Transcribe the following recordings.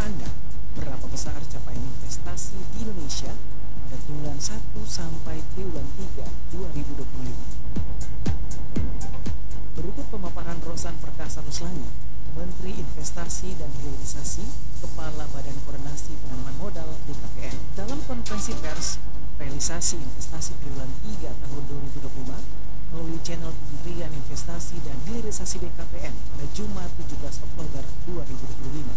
Tahukah Anda berapa besar capaian investasi di Indonesia pada triwulan 1 sampai triwulan 3 2025? Berikut pemaparan Rosan Perkasa Ruslani, Menteri Investasi dan Hilirisasi, Kepala Badan Koordinasi Penanaman Modal BKPM. Dalam konferensi pers, realisasi investasi triwulan 3 tahun 2025 melalui channel Kementerian Investasi dan Hilirisasi BKPM pada Jumat 17 Oktober 2025.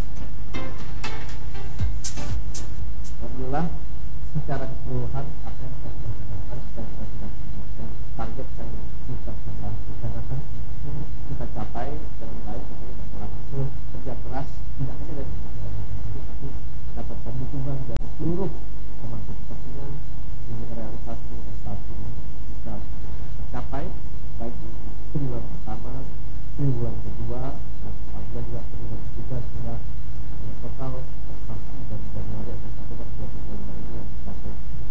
Alhamdulillah, secara keseluruhan apa yang kita sudah lakukan dan kita sudah menemukan target yang kita sudah rencanakan kita capai dengan baik. Tentunya masalah hasil kerja keras tidak hanya dari kita tapi mendapatkan dukungan dari seluruh pemangku kepentingan sehingga realisasi investasi ini bisa tercapai baik di triwulan pertama, triwulan kedua, dan alhamdulillah juga triwulan ketiga sudah total prestasi dari Januari sampai Oktober 2025 ini yang mencapai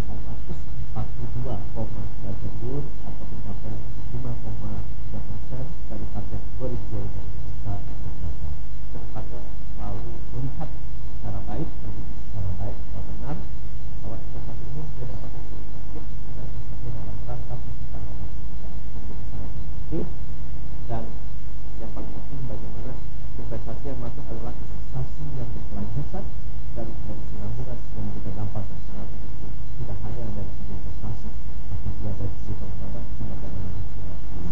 442,9 triliun atau mencapai 5,3% dari target 2025 bisa tercapai. Kedepannya selalu melihat secara baik, secara benar bahwa investasi ini sudah dapat menjadi dalam rangka penciptaan lapangan pekerjaan secara efektif, dan yang paling penting bagaimana investasi yang masuk adalah investasi yang berkelanjutan dan berkesinambungan yang memberikan dampak yang sangat positif tidak hanya dari segi investasi tapi juga dari segi pengembangan sumber daya manusia.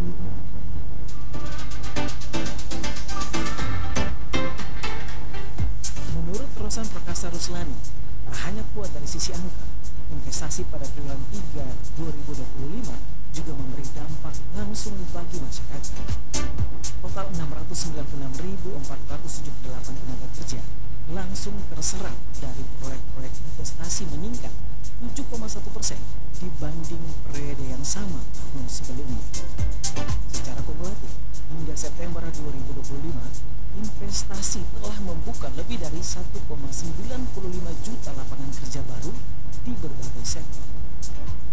Menurut Rosan Perkasa Ruslani, tak hanya kuat dari sisi angka, investasi pada triwulan 3 2025 juga memberi dampak langsung bagi masyarakat. Total 696.478 tenaga kerja langsung terserap dari proyek-proyek investasi meningkat 7,1% dibanding periode yang sama tahun sebelumnya. Secara kumulatif, hingga September 2025, investasi telah membuka lebih dari 1,95 juta lapangan kerja baru di berbagai sektor.